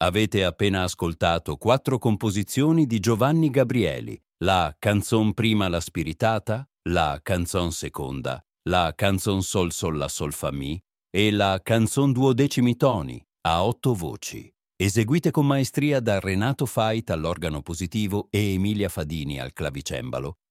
Avete appena ascoltato 4 composizioni di Giovanni Gabrieli, la Canzon prima la spiritata, la Canzon seconda, la Canzon sol sol la sol fa mi e la Canzon duodecimi toni, a 8 voci, eseguite con maestria da Renato Fait all'organo positivo e Emilia Fadini al clavicembalo,